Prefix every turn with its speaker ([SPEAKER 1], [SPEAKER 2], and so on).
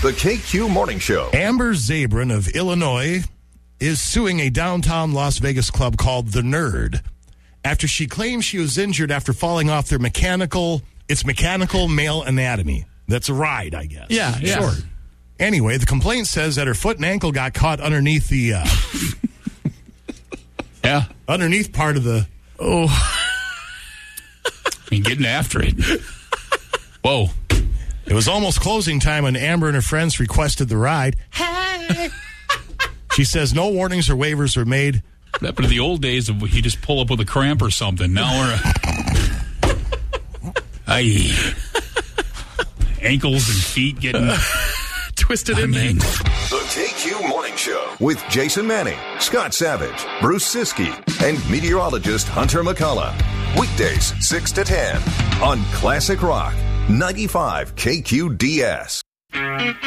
[SPEAKER 1] The KQ Morning Show.
[SPEAKER 2] Amber Zabrin of Illinois is suing a downtown Las Vegas club called The Nerd after she claims she was injured after falling off their mechanical male anatomy. That's a ride, I guess.
[SPEAKER 3] Yeah.
[SPEAKER 2] Sure. Anyway, the complaint says that her foot and ankle got caught underneath the underneath part of the
[SPEAKER 3] getting after it. Whoa.
[SPEAKER 2] It was almost closing time when Amber and her friends requested the ride. Hey. She says no warnings or waivers were made.
[SPEAKER 3] That but in the old days, you just pull up with a cramp or something. Now we're ankles and feet getting
[SPEAKER 4] twisted in there.
[SPEAKER 1] The KQ Morning Show with Jason Manning, Scott Savage, Bruce Siskey, and meteorologist Hunter McCullough. Weekdays 6 to 10 on Classic Rock 95 KQDS.